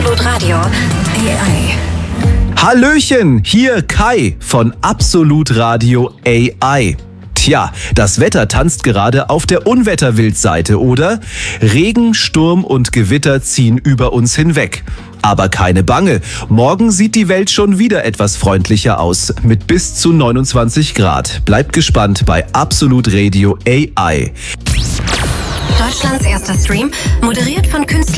Absolut Radio AI. Hallöchen, hier Kai von Absolut Radio AI. Tja, das Wetter tanzt gerade auf der Unwetterwildseite, oder? Regen, Sturm und Gewitter ziehen über uns hinweg. Aber keine Bange, morgen sieht die Welt schon wieder etwas freundlicher aus, mit bis zu 29 Grad. Bleibt gespannt bei Absolut Radio AI. Deutschlands erster Stream, moderiert von Künstlern